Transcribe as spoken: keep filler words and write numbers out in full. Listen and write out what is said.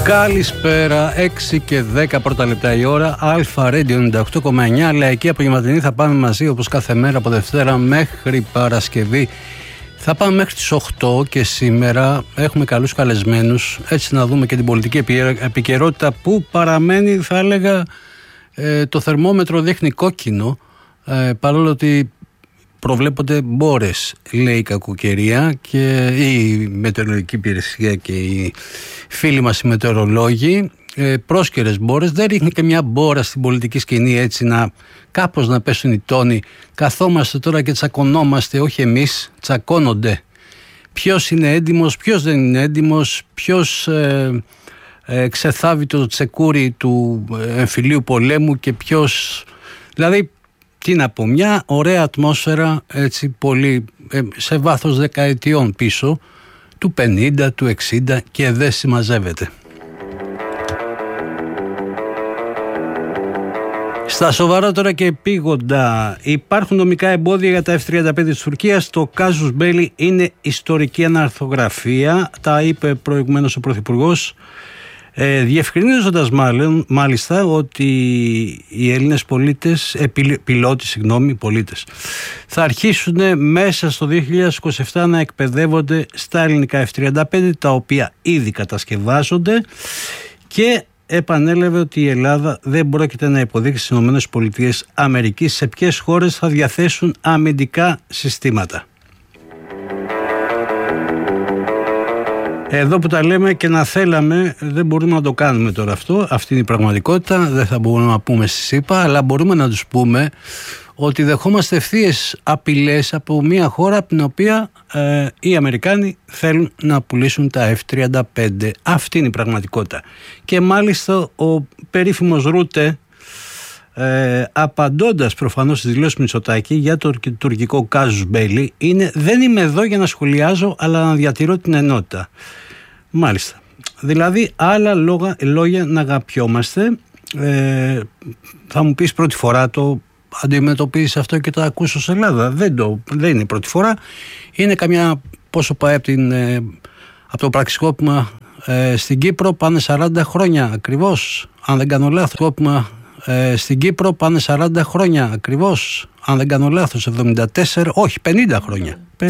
Καλησπέρα, έξι και δέκα πρώτα λεπτά η ώρα. Αλφα Radio ενενήντα οκτώ κόμμα εννιά. Λαϊκή απογευματινή. Θα πάμε μαζί όπως κάθε μέρα από Δευτέρα μέχρι Παρασκευή. Θα πάμε μέχρι τις οκτώ και σήμερα έχουμε καλούς καλεσμένους. Έτσι να δούμε και την πολιτική επικαιρότητα που παραμένει, θα έλεγα, ε, το θερμόμετρο δείχνει κόκκινο, ε, παρόλο ότι προβλέπονται μπόρες, λέει η κακοκαιρία και η μετεωρολογική υπηρεσία και οι φίλοι μας οι μετεωρολόγοι. Ε, πρόσκαιρες μπόρες, δεν ρίχνει και μια μπόρα στην πολιτική σκηνή έτσι να κάπως να πέσουν οι τόνοι. Καθόμαστε τώρα και τσακωνόμαστε, όχι εμείς, τσακώνονται. Ποιος είναι έντιμος, ποιος δεν είναι έντιμος, ποιος ε, ε, ξεθάβει το τσεκούρι του εμφυλίου πολέμου και ποιος... Δηλαδή, τι να πω, μια ωραία ατμόσφαιρα έτσι πολύ ε, σε βάθος δεκαετιών πίσω, του πενήντα, του εξήντα και δεν συμμαζεύεται. Στα σοβαρά τώρα και επίγοντα, υπάρχουν νομικά εμπόδια για τα εφ τριάντα πέντε της Τουρκίας. Το casus belli είναι ιστορική αναρθογραφία, τα είπε προηγουμένως ο Πρωθυπουργός, ε, διευκρινίζοντας μάλλον, μάλιστα ότι οι Έλληνες πολίτες, ε, πιλ, πιλότοι, συγγνώμη, πολίτες, θα αρχίσουν μέσα στο δύο χιλιάδες είκοσι επτά να εκπαιδεύονται στα ελληνικά εφ τριάντα πέντε, τα οποία ήδη κατασκευάζονται, και επανέλαβε ότι η Ελλάδα δεν πρόκειται να υποδείξει στις ΗΠΑ σε ποιες χώρες θα διαθέσουν αμυντικά συστήματα. Εδώ που τα λέμε και να θέλαμε, δεν μπορούμε να το κάνουμε τώρα αυτό. Αυτή είναι η πραγματικότητα. Δεν θα μπορούμε να πούμε στη ΣΥΠΑ, αλλά μπορούμε να τους πούμε ότι δεχόμαστε ευθείες απειλές από μια χώρα από την οποία ε, οι Αμερικάνοι θέλουν να πουλήσουν τα εφ τριάντα πέντε. Αυτή είναι η πραγματικότητα. Και μάλιστα ο περίφημος Ρούτε, ε, απαντώντας προφανώς στις δηλώσεις Μητσοτάκη για το τουρκικό casus belli, είναι «δεν είμαι εδώ για να σχολιάζω, αλλά να διατηρώ την ενότητα». Μάλιστα. Δηλαδή άλλα λόγια, λόγια να αγαπιόμαστε. Ε, θα μου πεις πρώτη φορά το αντιμετωπίζεις αυτό και το ακούσω σε Ελλάδα. Δεν, το, δεν είναι η πρώτη φορά. Είναι καμιά, πόσο πάει από, την, ε, από το πραξικόπημα ε, στην Κύπρο, πάνε σαράντα χρόνια ακριβώς, αν δεν κάνω λάθος. Ε, στην Κύπρο πάνε σαράντα χρόνια ακριβώς, αν δεν κάνω λάθος, εβδομήντα τέσσερα, όχι, πενήντα χρόνια.